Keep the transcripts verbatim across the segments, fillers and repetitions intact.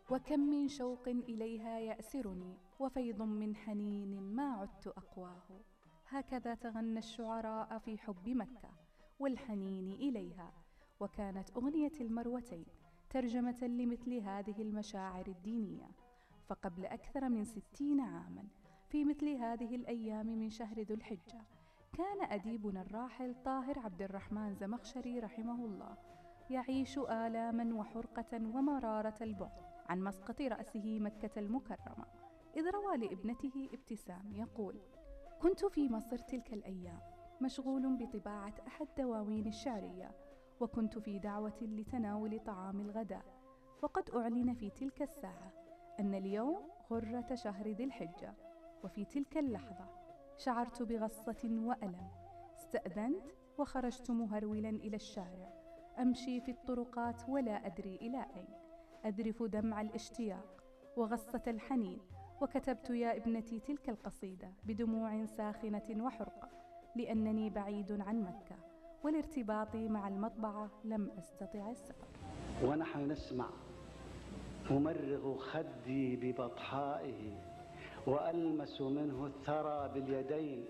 وكم من شوق إليها يأسرني، وفيض من حنين ما عدت أقواه. هكذا تغنى الشعراء في حب مكة والحنين إليها. وكانت أغنية المروتين ترجمة لمثل هذه المشاعر الدينية. فقبل أكثر من ستين عاماً في مثل هذه الأيام من شهر ذو الحجة، كان أديبنا الراحل طاهر عبد الرحمن زمخشري رحمه الله يعيش آلاما وحرقة ومرارة البعد عن مسقط رأسه مكة المكرمة، إذ روى لابنته ابتسام يقول: كنت في مصر تلك الأيام مشغول بطباعة أحد دواوين الشعرية، وكنت في دعوة لتناول طعام الغداء، وقد أعلن في تلك الساعة أن اليوم غرة شهر ذي الحجة. وفي تلك اللحظة شعرت بغصة وألم، استأذنت وخرجت مهرولا إلى الشارع، أمشي في الطرقات ولا أدري إلى أين، أذرف دمع الاشتياق وغصة الحنين، وكتبت يا ابنتي تلك القصيدة بدموع ساخنة وحرقة، لأنني بعيد عن مكة، والارتباط مع المطبعة لم أستطع السفر. ونحن نسمع أمرغ خدي ببطحائه وألمس منه الثرى باليدين،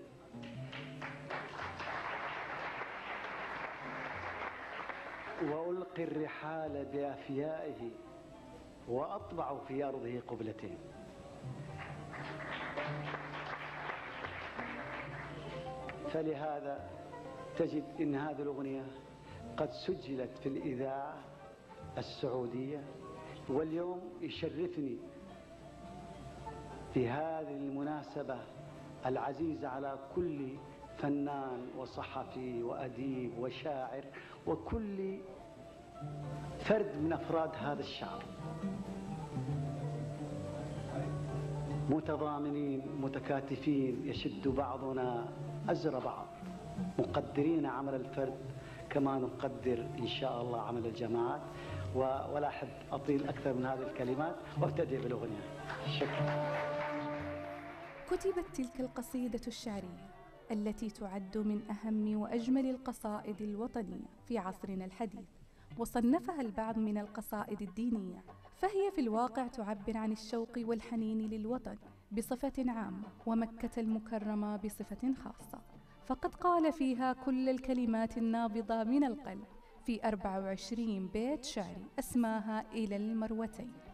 وألقي الرحال بأفيائه وأطبع في أرضه قبلتين. فلهذا تجد أن هذه الأغنية قد سجلت في الإذاعة السعودية، واليوم يشرفني في هذه المناسبة العزيزة على كل فنان وصحفي وأديب وشاعر وكل فرد من أفراد هذا الشعب، متضامنين متكاتفين، يشد بعضنا أزر بعض، مقدرين عمل الفرد كما نقدر إن شاء الله عمل الجماعات. ولا أحب أطيل أكثر من هذه الكلمات وابتدئ بالأغنية. شكرا. كتبت تلك القصيدة الشعرية التي تعد من أهم وأجمل القصائد الوطنية في عصرنا الحديث، وصنفها البعض من القصائد الدينية، فهي في الواقع تعبر عن الشوق والحنين للوطن بصفة عامة، ومكة المكرمة بصفة خاصة. فقد قال فيها كل الكلمات النابضة من القلب في أربع وعشرين بيت شعري أسماها إلى المروتين.